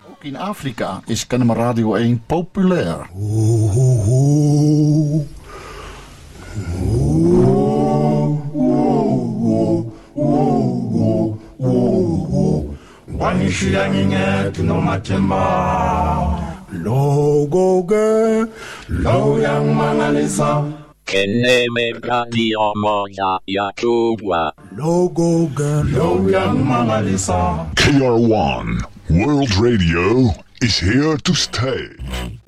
Ook in Afrika is Kennemer Radio 1 populair. Keneme Radio Moja Yakubwa. KR1 World Radio is here to stay.